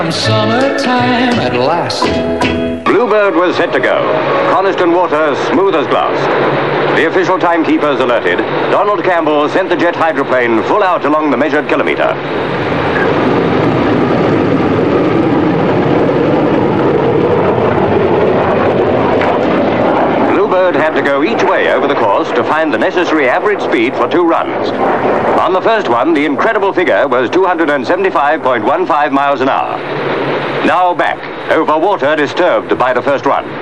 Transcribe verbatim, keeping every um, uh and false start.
Summertime at last. Bluebird was set to go. Coniston water smooth as glass. The official timekeepers alerted. Donald Campbell sent the jet hydroplane full out along the measured kilometer. Bluebird had to go each way over the course to find the necessary average speed for two runs. On the first one, the incredible figure was two hundred seventy-five point one five miles an hour. Now back, over water disturbed by the first run.